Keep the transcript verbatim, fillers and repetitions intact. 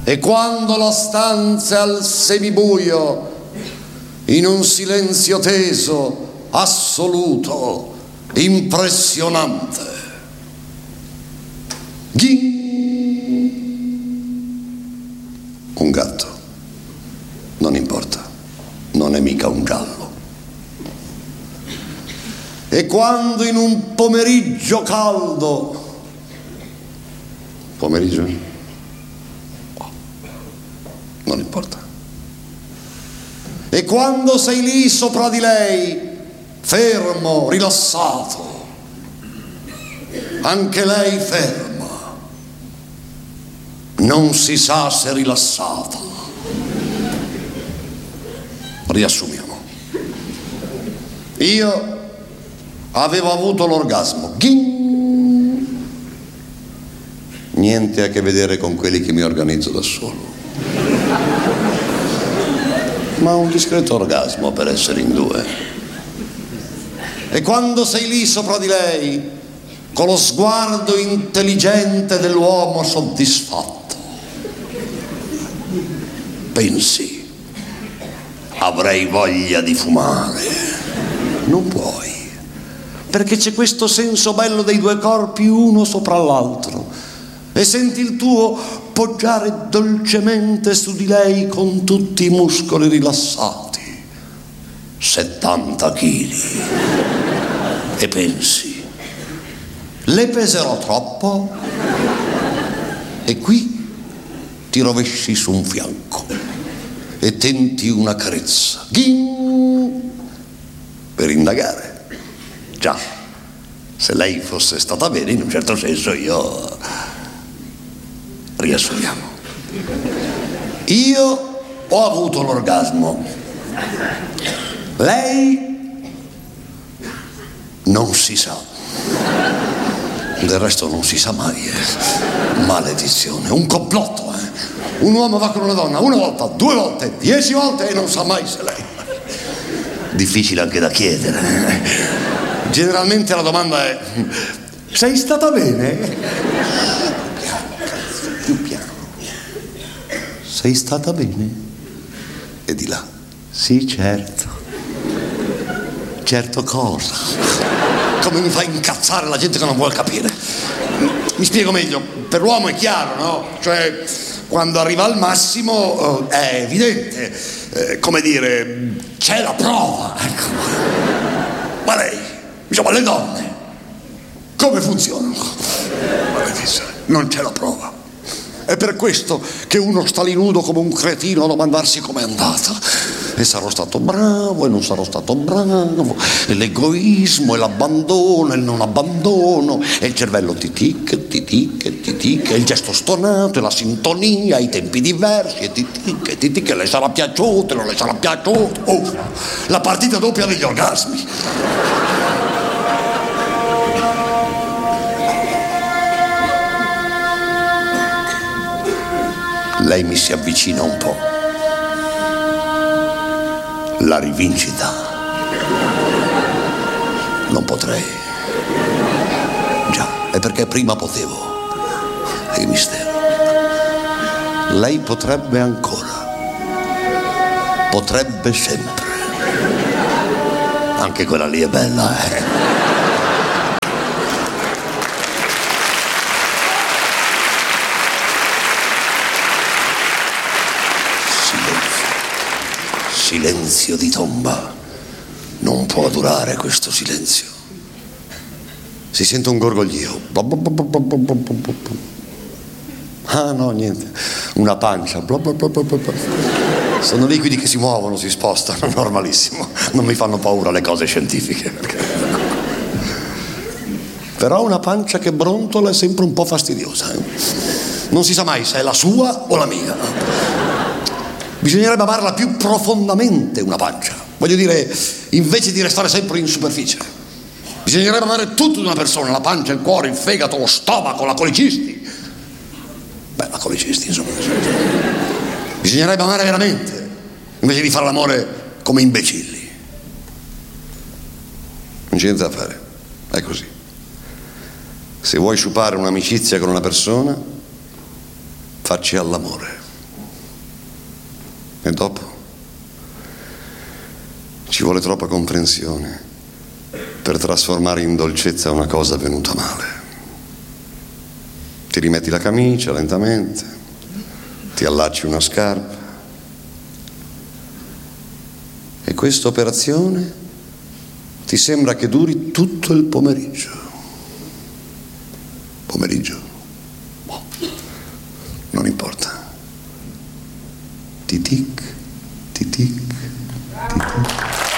E quando la stanza è al semibuio, in un silenzio teso, assoluto, impressionante, ghi, un gatto, non importa, non è mica un giallo. E quando in un pomeriggio caldo, pomeriggio? Non importa. E quando sei lì sopra di lei, fermo, rilassato, anche lei ferma, non si sa se rilassata. Riassumiamo. Io avevo avuto l'orgasmo. Ghing! Niente a che vedere con quelli che mi organizzo da solo. Ma un discreto orgasmo per essere in due. E quando sei lì sopra di lei, con lo sguardo intelligente dell'uomo soddisfatto, pensi, avrei voglia di fumare. Non puoi, perché c'è questo senso bello dei due corpi uno sopra l'altro, e senti il tuo poggiare dolcemente su di lei con tutti i muscoli rilassati, settanta chili, e pensi, le peserò troppo? E qui ti rovesci su un fianco e tenti una carezza, Ghing! Per indagare. Già, se lei fosse stata bene, in un certo senso io... Riassumiamo. Io ho avuto l'orgasmo. Lei non si sa. Del resto non si sa mai. Eh. Maledizione. Un complotto. Eh. Un uomo va con una donna una volta, due volte, dieci volte e non sa mai se lei. Difficile anche da chiedere. Eh. Generalmente la domanda è: sei stata bene? Più piano. Sei stata bene? E di là, sì, certo. Certo cosa? Come mi fa incazzare la gente che non vuol capire. Mi spiego meglio. Per l'uomo è chiaro, no? Cioè, quando arriva al massimo è evidente, eh, come dire, c'è la prova, ecco. Ma lei, diciamo, le donne come funzionano? Non c'è la prova. È per questo che uno sta lì nudo come un cretino a domandarsi com'è andata. E sarò stato bravo e non sarò stato bravo, e l'egoismo e l'abbandono e il non abbandono, e il cervello titic, titic, titic, e il gesto stonato e la sintonia, i tempi diversi, e titic, titic, e le sarà piaciuto e non le sarà piaciuto. Oh, la partita doppia degli orgasmi. Lei mi si avvicina un po'. La rivincita. Non potrei. Già, è perché prima potevo. Che mistero. Lei potrebbe ancora. Potrebbe sempre. Anche quella lì è bella, eh. Silenzio di tomba. Non può durare questo silenzio. Si sente un gorgoglio. Ah no, niente. Una pancia. Sono liquidi che si muovono, si spostano, normalissimo. Non mi fanno paura le cose scientifiche. Perché... Però una pancia che brontola è sempre un po' fastidiosa. Eh? Non si sa mai se è la sua o la mia. Bisognerebbe amarla più profondamente una pancia. Voglio dire, invece di restare sempre in superficie. Bisognerebbe amare tutto di una persona, la pancia, il cuore, il fegato, lo stomaco, la colicisti. Beh, la colicisti, insomma. Bisognerebbe amare veramente, invece di fare l'amore come imbecilli. Non c'è niente da fare, è così. Se vuoi sciupare un'amicizia con una persona, facci all'amore. E dopo? Ci vuole troppa comprensione per trasformare in dolcezza una cosa venuta male. Ti rimetti la camicia lentamente, ti allacci una scarpa e questa operazione ti sembra che duri tutto il pomeriggio. Pomeriggio? Boh, non importa. Ti tic